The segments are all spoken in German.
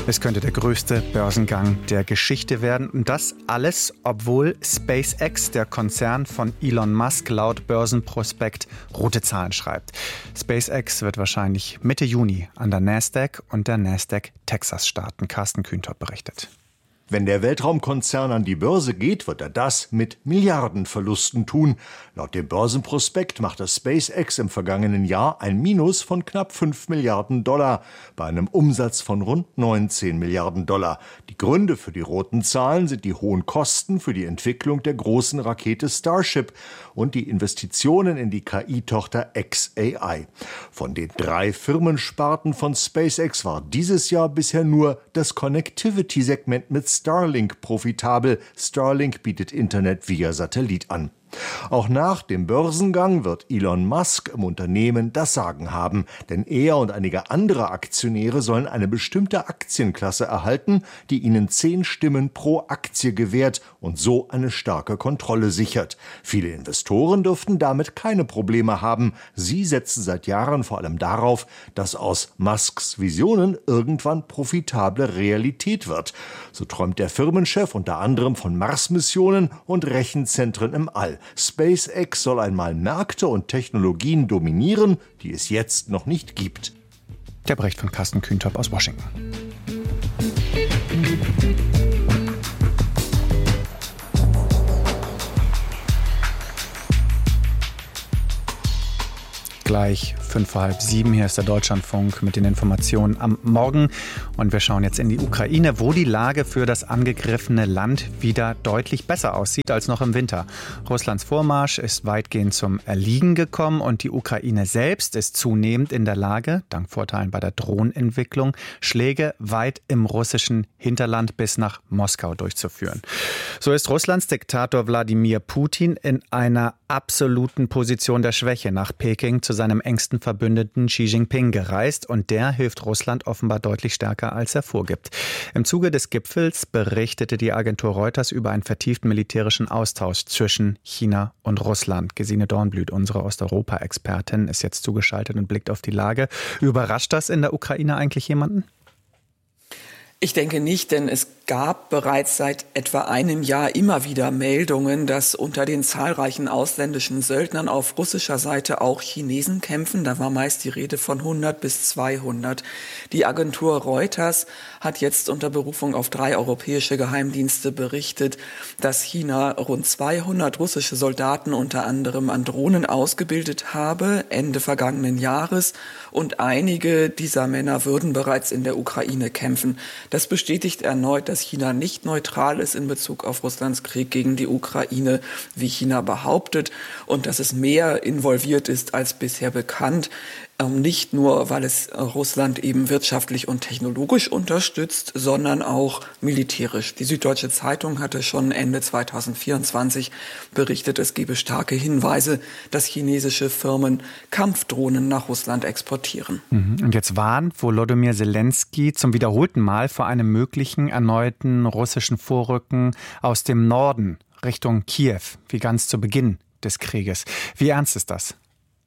Es könnte der größte Börsengang der Geschichte werden. Und das alles, obwohl SpaceX, der Konzern von Elon Musk, laut Börsenprospekt rote Zahlen schreibt. SpaceX wird wahrscheinlich Mitte Juni an der Nasdaq und der Nasdaq Texas starten. Carsten Kühntop berichtet. Wenn der Weltraumkonzern an die Börse geht, wird er das mit Milliardenverlusten tun. Laut dem Börsenprospekt machte SpaceX im vergangenen Jahr ein Minus von knapp 5 Milliarden Dollar bei einem Umsatz von rund 19 Milliarden Dollar. Die Gründe für die roten Zahlen sind die hohen Kosten für die Entwicklung der großen Rakete Starship und die Investitionen in die KI-Tochter xAI. Von den 3 Firmensparten von SpaceX war dieses Jahr bisher nur das Connectivity-Segment mit Starlink profitabel. Starlink bietet Internet via Satellit an. Auch nach dem Börsengang wird Elon Musk im Unternehmen das Sagen haben, denn er und einige andere Aktionäre sollen eine bestimmte Aktienklasse erhalten, die ihnen 10 Stimmen pro Aktie gewährt und so eine starke Kontrolle sichert. Viele Investoren dürften damit keine Probleme haben. Sie setzen seit Jahren vor allem darauf, dass aus Musks Visionen irgendwann profitable Realität wird. So träumt der Firmenchef unter anderem von Mars-Missionen und Rechenzentren im All. SpaceX soll einmal Märkte und Technologien dominieren, die es jetzt noch nicht gibt. Der Bericht von Carsten Kühntop aus Washington. Gleich 5 vor halb 7. Hier ist der Deutschlandfunk mit den Informationen am Morgen. Und wir schauen jetzt in die Ukraine, wo die Lage für das angegriffene Land wieder deutlich besser aussieht als noch im Winter. Russlands Vormarsch ist weitgehend zum Erliegen gekommen und die Ukraine selbst ist zunehmend in der Lage, dank Vorteilen bei der Drohnenentwicklung, Schläge weit im russischen Hinterland bis nach Moskau durchzuführen. So ist Russlands Diktator Wladimir Putin in einer absoluten Position der Schwäche nach Peking zu seinem engsten Verbündeten Xi Jinping gereist und der hilft Russland offenbar deutlich stärker, als er vorgibt. Im Zuge des Gipfels berichtete die Agentur Reuters über einen vertieften militärischen Austausch zwischen China und Russland. Gesine Dornblüt, unsere Osteuropa-Expertin, ist jetzt zugeschaltet und blickt auf die Lage. Überrascht das in der Ukraine eigentlich jemanden? Ich denke nicht, denn es gab bereits seit etwa einem Jahr immer wieder Meldungen, dass unter den zahlreichen ausländischen Söldnern auf russischer Seite auch Chinesen kämpfen. Da war meist die Rede von 100 bis 200. Die Agentur Reuters hat jetzt unter Berufung auf 3 europäische Geheimdienste berichtet, dass China rund 200 russische Soldaten unter anderem an Drohnen ausgebildet habe, Ende vergangenen Jahres. Und einige dieser Männer würden bereits in der Ukraine kämpfen. Das bestätigt erneut, dass China nicht neutral ist in Bezug auf Russlands Krieg gegen die Ukraine, wie China behauptet, und dass es mehr involviert ist als bisher bekannt. Nicht nur, weil es Russland eben wirtschaftlich und technologisch unterstützt, sondern auch militärisch. Die Süddeutsche Zeitung hatte schon Ende 2024 berichtet, es gebe starke Hinweise, dass chinesische Firmen Kampfdrohnen nach Russland exportieren. Und jetzt warnt Volodymyr Zelensky zum wiederholten Mal vor einem möglichen erneuten russischen Vorrücken aus dem Norden Richtung Kiew, wie ganz zu Beginn des Krieges. Wie ernst ist das?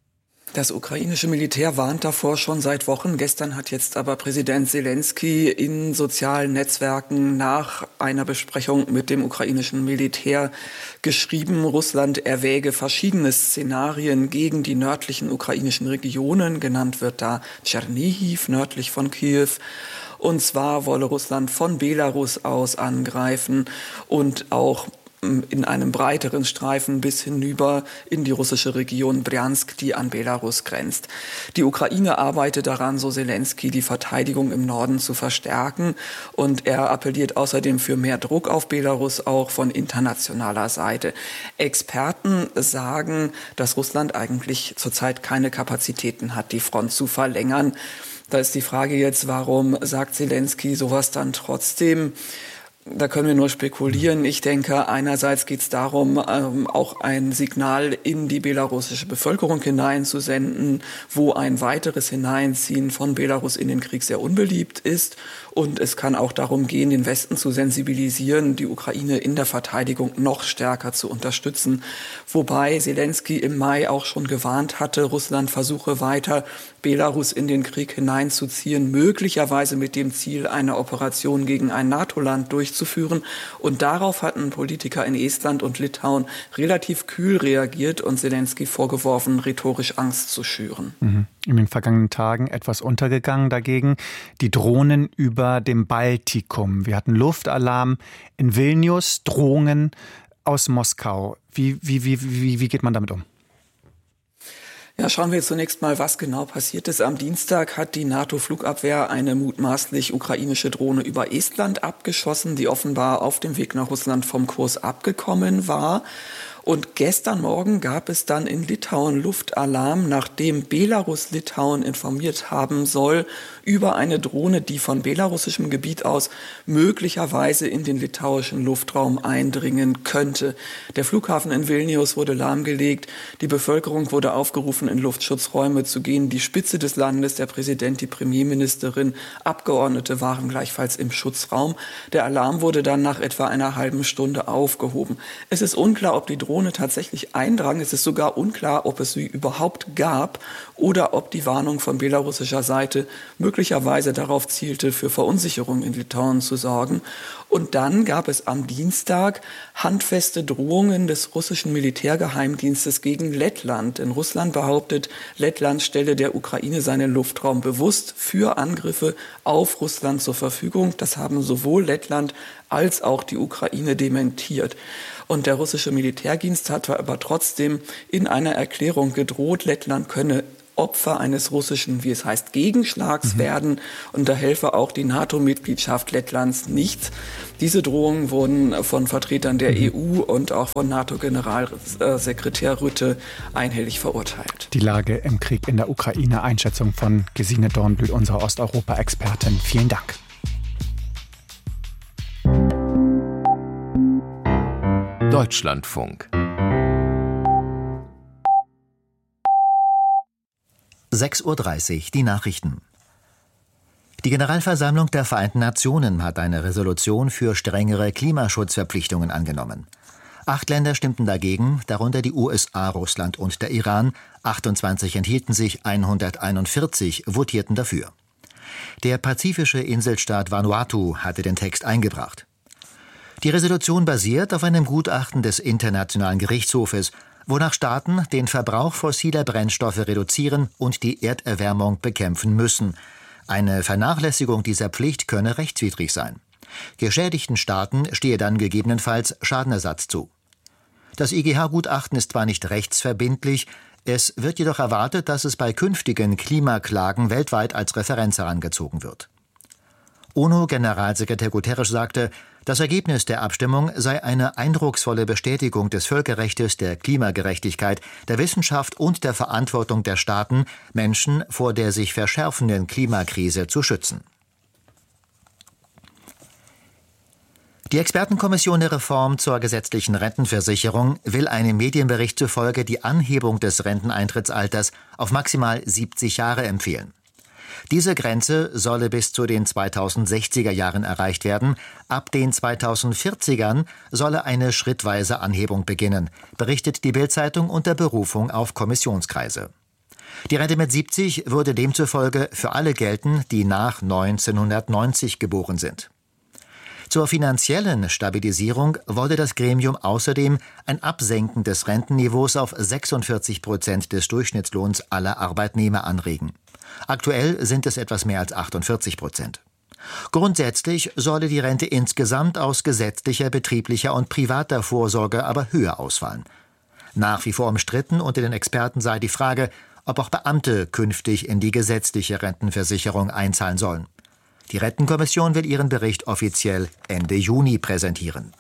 Das ukrainische Militär warnt davor schon seit Wochen. Gestern hat jetzt aber Präsident Zelensky in sozialen Netzwerken nach einer Besprechung mit dem ukrainischen Militär geschrieben, Russland erwäge verschiedene Szenarien gegen die nördlichen ukrainischen Regionen. Genannt wird da Tschernihiw, nördlich von Kiew. Und zwar wolle Russland von Belarus aus angreifen und auch in einem breiteren Streifen bis hinüber in die russische Region Bryansk, die an Belarus grenzt. Die Ukraine arbeitet daran, so Zelensky, die Verteidigung im Norden zu verstärken. Und er appelliert außerdem für mehr Druck auf Belarus, auch von internationaler Seite. Experten sagen, dass Russland eigentlich zurzeit keine Kapazitäten hat, die Front zu verlängern. Da ist die Frage jetzt, warum sagt Zelensky sowas dann trotzdem? Da können wir nur spekulieren. Ich denke, einerseits geht es darum, auch ein Signal in die belarussische Bevölkerung hineinzusenden, wo ein weiteres Hineinziehen von Belarus in den Krieg sehr unbeliebt ist. Und es kann auch darum gehen, den Westen zu sensibilisieren, die Ukraine in der Verteidigung noch stärker zu unterstützen. Wobei Selenskyj im Mai auch schon gewarnt hatte, Russland versuche weiter, Belarus in den Krieg hineinzuziehen, möglicherweise mit dem Ziel, eine Operation gegen ein NATO-Land durchzuführen. Und darauf hatten Politiker in Estland und Litauen relativ kühl reagiert und Selenskyj vorgeworfen, rhetorisch Angst zu schüren. In den vergangenen Tagen etwas untergegangen dagegen. Die Drohnen über dem Baltikum. Wir hatten Luftalarm in Vilnius, Drohungen aus Moskau. Wie geht man damit um? Ja, schauen wir zunächst mal, was genau passiert ist. Am Dienstag hat die NATO-Flugabwehr eine mutmaßlich ukrainische Drohne über Estland abgeschossen, die offenbar auf dem Weg nach Russland vom Kurs abgekommen war. Und gestern Morgen gab es dann in Litauen Luftalarm, nachdem Belarus Litauen informiert haben soll über eine Drohne, die von belarussischem Gebiet aus möglicherweise in den litauischen Luftraum eindringen könnte. Der Flughafen in Vilnius wurde lahmgelegt. Die Bevölkerung wurde aufgerufen, in Luftschutzräume zu gehen. Die Spitze des Landes, der Präsident, die Premierministerin, Abgeordnete waren gleichfalls im Schutzraum. Der Alarm wurde dann nach etwa einer halben Stunde aufgehoben. Es ist unklar, ob die Drohne tatsächlich eindrang. Es ist sogar unklar, ob es sie überhaupt gab oder ob die Warnung von belarussischer Seite möglicherweise darauf zielte, für Verunsicherung in Litauen zu sorgen. Und dann gab es am Dienstag handfeste Drohungen des russischen Militärgeheimdienstes gegen Lettland. Denn Russland behauptet, Lettland stelle der Ukraine seinen Luftraum bewusst für Angriffe auf Russland zur Verfügung. Das haben sowohl Lettland als auch die Ukraine dementiert. Und der russische Militärdienst hat aber trotzdem in einer Erklärung gedroht, Lettland könne Opfer eines russischen, wie es heißt, Gegenschlags werden. Und da helfe auch die NATO-Mitgliedschaft Lettlands nichts. Diese Drohungen wurden von Vertretern der EU und auch von NATO-Generalsekretär Rutte einhellig verurteilt. Die Lage im Krieg in der Ukraine, Einschätzung von Gesine Dornbühl, unserer Osteuropa-Expertin. Vielen Dank. Deutschlandfunk. 6:30 Uhr, die Nachrichten. Die Generalversammlung der Vereinten Nationen hat eine Resolution für strengere Klimaschutzverpflichtungen angenommen. 8 Länder stimmten dagegen, darunter die USA, Russland und der Iran. 28 enthielten sich, 141 votierten dafür. Der pazifische Inselstaat Vanuatu hatte den Text eingebracht. Die Resolution basiert auf einem Gutachten des Internationalen Gerichtshofes, wonach Staaten den Verbrauch fossiler Brennstoffe reduzieren und die Erderwärmung bekämpfen müssen. Eine Vernachlässigung dieser Pflicht könne rechtswidrig sein. Geschädigten Staaten stehe dann gegebenenfalls Schadenersatz zu. Das IGH-Gutachten ist zwar nicht rechtsverbindlich, es wird jedoch erwartet, dass es bei künftigen Klimaklagen weltweit als Referenz herangezogen wird. UNO-Generalsekretär Guterres sagte, das Ergebnis der Abstimmung sei eine eindrucksvolle Bestätigung des Völkerrechts, der Klimagerechtigkeit, der Wissenschaft und der Verantwortung der Staaten, Menschen vor der sich verschärfenden Klimakrise zu schützen. Die Expertenkommission der Reform zur gesetzlichen Rentenversicherung will einem Medienbericht zufolge die Anhebung des Renteneintrittsalters auf maximal 70 Jahre empfehlen. Diese Grenze solle bis zu den 2060er Jahren erreicht werden. Ab den 2040ern solle eine schrittweise Anhebung beginnen, berichtet die Bild-Zeitung unter Berufung auf Kommissionskreise. Die Rente mit 70 würde demzufolge für alle gelten, die nach 1990 geboren sind. Zur finanziellen Stabilisierung wolle das Gremium außerdem ein Absenken des Rentenniveaus auf 46% des Durchschnittslohns aller Arbeitnehmer anregen. Aktuell sind es etwas mehr als 48%. Grundsätzlich solle die Rente insgesamt aus gesetzlicher, betrieblicher und privater Vorsorge aber höher ausfallen. Nach wie vor umstritten unter den Experten sei die Frage, ob auch Beamte künftig in die gesetzliche Rentenversicherung einzahlen sollen. Die Rentenkommission will ihren Bericht offiziell Ende Juni präsentieren.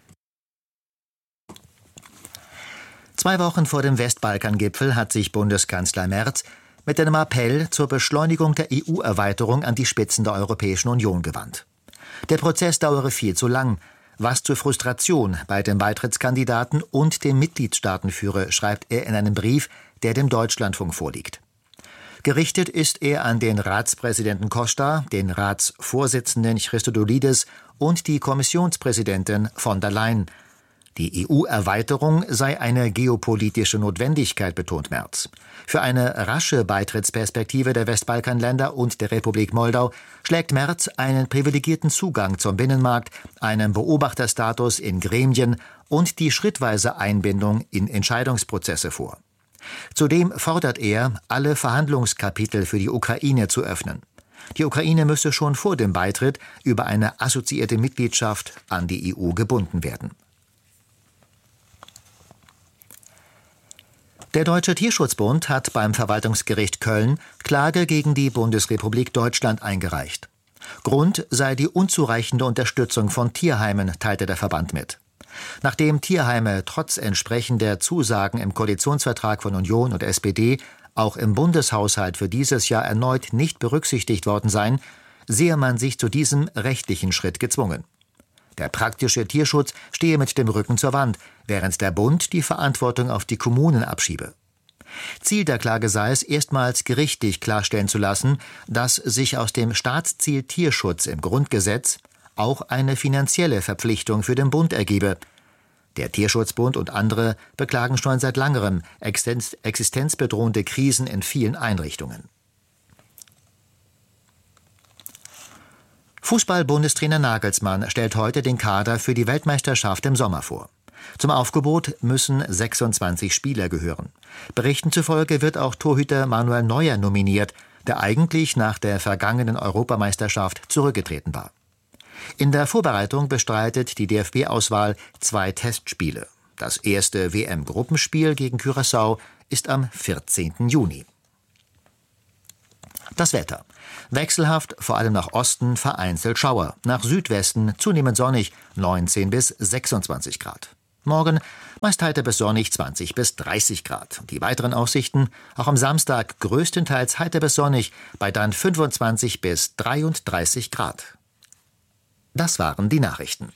2 Wochen vor dem Westbalkan-Gipfel hat sich Bundeskanzler Merz mit einem Appell zur Beschleunigung der EU-Erweiterung an die Spitzen der Europäischen Union gewandt. Der Prozess dauere viel zu lang, was zur Frustration bei den Beitrittskandidaten und den Mitgliedstaaten führe, schreibt er in einem Brief, der dem Deutschlandfunk vorliegt. Gerichtet ist er an den Ratspräsidenten Costa, den Ratsvorsitzenden Christodoulidis und die Kommissionspräsidentin von der Leyen. Die EU-Erweiterung sei eine geopolitische Notwendigkeit, betont Merz. Für eine rasche Beitrittsperspektive der Westbalkanländer und der Republik Moldau schlägt Merz einen privilegierten Zugang zum Binnenmarkt, einen Beobachterstatus in Gremien und die schrittweise Einbindung in Entscheidungsprozesse vor. Zudem fordert er, alle Verhandlungskapitel für die Ukraine zu öffnen. Die Ukraine müsse schon vor dem Beitritt über eine assoziierte Mitgliedschaft an die EU gebunden werden. Der Deutsche Tierschutzbund hat beim Verwaltungsgericht Köln Klage gegen die Bundesrepublik Deutschland eingereicht. Grund sei die unzureichende Unterstützung von Tierheimen, teilte der Verband mit. Nachdem Tierheime trotz entsprechender Zusagen im Koalitionsvertrag von Union und SPD auch im Bundeshaushalt für dieses Jahr erneut nicht berücksichtigt worden seien, sehe man sich zu diesem rechtlichen Schritt gezwungen. Der praktische Tierschutz stehe mit dem Rücken zur Wand, während der Bund die Verantwortung auf die Kommunen abschiebe. Ziel der Klage sei es, erstmals gerichtlich klarstellen zu lassen, dass sich aus dem Staatsziel Tierschutz im Grundgesetz auch eine finanzielle Verpflichtung für den Bund ergebe. Der Tierschutzbund und andere beklagen schon seit langerem existenzbedrohende Krisen in vielen Einrichtungen. Fußball-Bundestrainer Nagelsmann stellt heute den Kader für die Weltmeisterschaft im Sommer vor. Zum Aufgebot müssen 26 Spieler gehören. Berichten zufolge wird auch Torhüter Manuel Neuer nominiert, der eigentlich nach der vergangenen Europameisterschaft zurückgetreten war. In der Vorbereitung bestreitet die DFB-Auswahl 2 Testspiele. Das erste WM-Gruppenspiel gegen Curaçao ist am 14. Juni. Das Wetter. Wechselhaft, vor allem nach Osten vereinzelt Schauer, nach Südwesten zunehmend sonnig, 19 bis 26 Grad. Morgen meist heiter bis sonnig, 20 bis 30 Grad. Die weiteren Aussichten, auch am Samstag größtenteils heiter bis sonnig, bei dann 25 bis 33 Grad. Das waren die Nachrichten.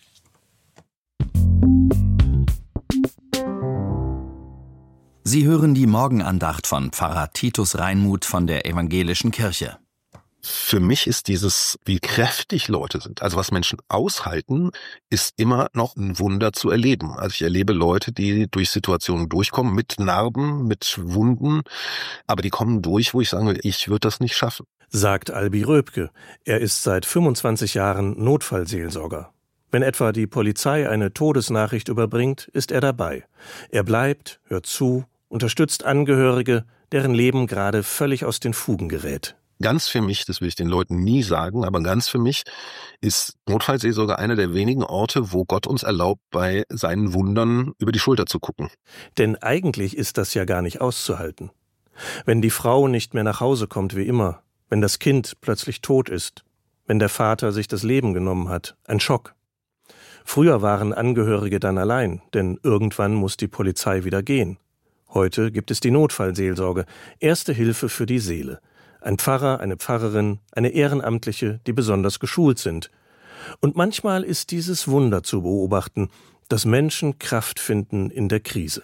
Sie hören die Morgenandacht von Pfarrer Titus Reinmuth von der Evangelischen Kirche. Für mich ist dieses, wie kräftig Leute sind, also was Menschen aushalten, ist immer noch ein Wunder zu erleben. Also ich erlebe Leute, die durch Situationen durchkommen, mit Narben, mit Wunden, aber die kommen durch, wo ich sage, ich würde das nicht schaffen. Sagt Albi Röpke. Er ist seit 25 Jahren Notfallseelsorger. Wenn etwa die Polizei eine Todesnachricht überbringt, ist er dabei. Er bleibt, hört zu, unterstützt Angehörige, deren Leben gerade völlig aus den Fugen gerät. Ganz für mich, das will ich den Leuten nie sagen, aber ganz für mich ist Notfallseelsorge einer der wenigen Orte, wo Gott uns erlaubt, bei seinen Wundern über die Schulter zu gucken. Denn eigentlich ist das ja gar nicht auszuhalten. Wenn die Frau nicht mehr nach Hause kommt wie immer, wenn das Kind plötzlich tot ist, wenn der Vater sich das Leben genommen hat, ein Schock. Früher waren Angehörige dann allein, denn irgendwann muss die Polizei wieder gehen. Heute gibt es die Notfallseelsorge, erste Hilfe für die Seele. Ein Pfarrer, eine Pfarrerin, eine Ehrenamtliche, die besonders geschult sind. Und manchmal ist dieses Wunder zu beobachten, dass Menschen Kraft finden in der Krise.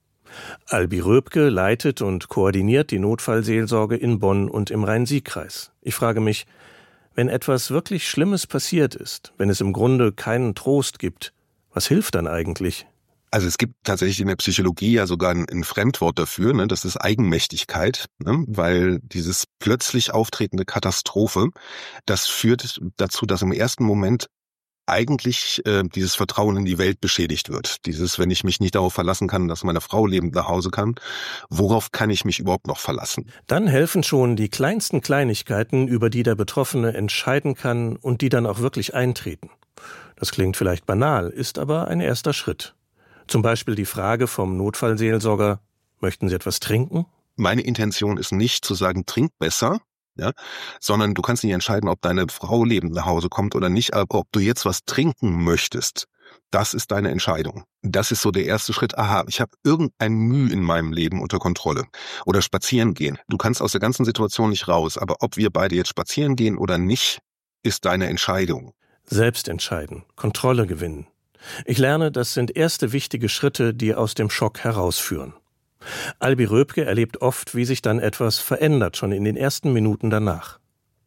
Albi Röpke leitet und koordiniert die Notfallseelsorge in Bonn und im Rhein-Sieg-Kreis. Ich frage mich, wenn etwas wirklich Schlimmes passiert ist, wenn es im Grunde keinen Trost gibt, was hilft dann eigentlich? Also es gibt tatsächlich in der Psychologie ja sogar ein Fremdwort dafür, ne? Das ist Eigenmächtigkeit, ne? Weil dieses plötzlich auftretende Katastrophe, das führt dazu, dass im ersten Moment eigentlich dieses Vertrauen in die Welt beschädigt wird. Dieses, wenn ich mich nicht darauf verlassen kann, dass meine Frau lebend nach Hause kann, worauf kann ich mich überhaupt noch verlassen? Dann helfen schon die kleinsten Kleinigkeiten, über die der Betroffene entscheiden kann und die dann auch wirklich eintreten. Das klingt vielleicht banal, ist aber ein erster Schritt. Zum Beispiel die Frage vom Notfallseelsorger, möchten Sie etwas trinken? Meine Intention ist nicht zu sagen, trink besser, ja, sondern du kannst nicht entscheiden, ob deine Frau lebend nach Hause kommt oder nicht, aber ob du jetzt was trinken möchtest, das ist deine Entscheidung. Das ist so der erste Schritt. Aha, ich habe irgendein Mühe in meinem Leben unter Kontrolle. Oder spazieren gehen. Du kannst aus der ganzen Situation nicht raus, aber ob wir beide jetzt spazieren gehen oder nicht, ist deine Entscheidung. Selbst entscheiden, Kontrolle gewinnen. Ich lerne, das sind erste wichtige Schritte, die aus dem Schock herausführen. Albi Röpke erlebt oft, wie sich dann etwas verändert, schon in den ersten Minuten danach.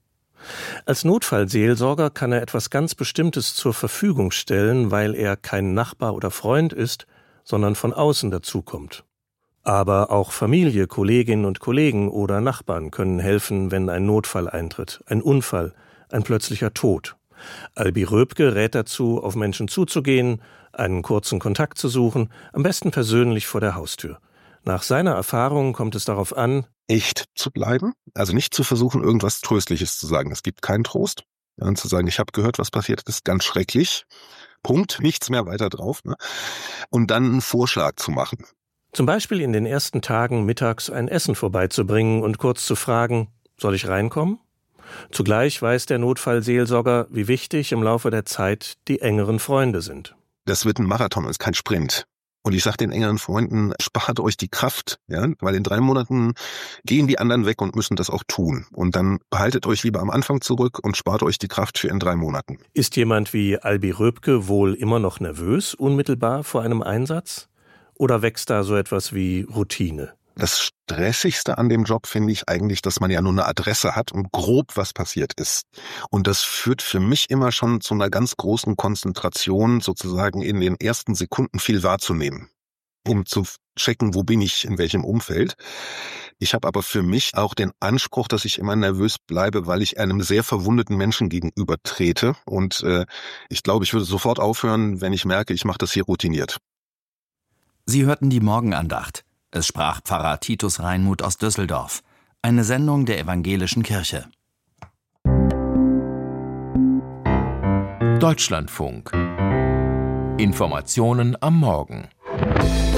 Als Notfallseelsorger kann er etwas ganz Bestimmtes zur Verfügung stellen, weil er kein Nachbar oder Freund ist, sondern von außen dazukommt. Aber auch Familie, Kolleginnen und Kollegen oder Nachbarn können helfen, wenn ein Notfall eintritt, ein Unfall, ein plötzlicher Tod. Albi Röpke rät dazu, auf Menschen zuzugehen, einen kurzen Kontakt zu suchen, am besten persönlich vor der Haustür. Nach seiner Erfahrung kommt es darauf an, echt zu bleiben, also nicht zu versuchen, irgendwas Tröstliches zu sagen. Es gibt keinen Trost. Und zu sagen, ich habe gehört, was passiert ist, ganz schrecklich. Punkt, nichts mehr weiter drauf. Ne? Und dann einen Vorschlag zu machen. Zum Beispiel in den ersten Tagen mittags ein Essen vorbeizubringen und kurz zu fragen, soll ich reinkommen? Zugleich weiß der Notfallseelsorger, wie wichtig im Laufe der Zeit die engeren Freunde sind. Das wird ein Marathon, ist kein Sprint. Und ich sage den engeren Freunden, spart euch die Kraft, ja, weil in 3 Monaten gehen die anderen weg und müssen das auch tun. Und dann behaltet euch lieber am Anfang zurück und spart euch die Kraft für in 3 Monaten. Ist jemand wie Albi Röpke wohl immer noch nervös, unmittelbar vor einem Einsatz? Oder wächst da so etwas wie Routine? Das Stressigste an dem Job finde ich eigentlich, dass man ja nur eine Adresse hat und grob was passiert ist. Und das führt für mich immer schon zu einer ganz großen Konzentration, sozusagen in den ersten Sekunden viel wahrzunehmen, um zu checken, wo bin ich, in welchem Umfeld. Ich habe aber für mich auch den Anspruch, dass ich immer nervös bleibe, weil ich einem sehr verwundeten Menschen gegenüber trete. Und ich glaube, ich würde sofort aufhören, wenn ich merke, ich mache das hier routiniert. Sie hörten die Morgenandacht. Es sprach Pfarrer Titus Reinmuth aus Düsseldorf. Eine Sendung der Evangelischen Kirche. Deutschlandfunk. Informationen am Morgen.